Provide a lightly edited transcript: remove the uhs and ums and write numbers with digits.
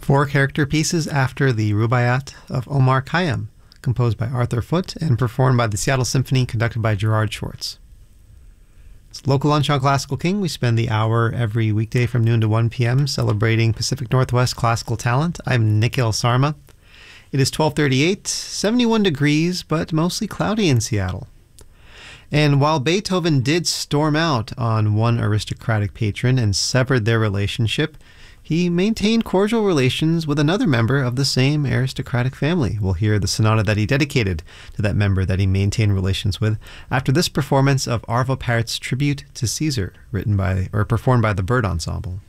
Four character pieces after the Rubaiyat of Omar Khayyam, composed by Arthur Foote and performed by the Seattle Symphony, conducted by Gerard Schwartz. It's local lunch on Classical King. We spend the hour every weekday from noon to 1 p.m. celebrating Pacific Northwest classical talent. I'm Nikhil Sarma. It is 12:38, 71 degrees, but mostly cloudy in Seattle. And while Beethoven did storm out on one aristocratic patron and severed their relationship, he maintained cordial relations with another member of the same aristocratic family. We'll hear the sonata that he dedicated to that member that he maintained relations with after this performance of Arvo Pärt's Tribute to Caesar, performed by the Bird Ensemble.